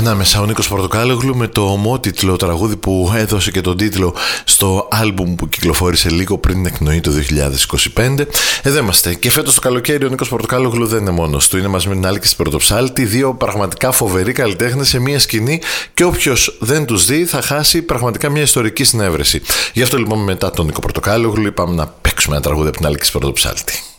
Ανάμεσα ο Νίκος Πορτοκάλογλου με το ομότιτλο τραγούδι που έδωσε και τον τίτλο στο άλμπουμ που κυκλοφόρησε λίγο πριν την εκπνοή το 2025. Εδώ είμαστε. Και φέτος το καλοκαίρι ο Νίκος Πορτοκάλογλου δεν είναι μόνος του. Είναι μαζί με την Άλκη Πρωτοψάλτη, δύο πραγματικά φοβεροί καλλιτέχνες σε μία σκηνή, και όποιος δεν τους δει θα χάσει πραγματικά μια ιστορική συνέβρεση. Γι' αυτό λοιπόν μετά τον Νίκο Πορτοκάλογλου είπαμε να παίξουμε ένα τραγούδι από την Άλκη Πρωτοψάλτη.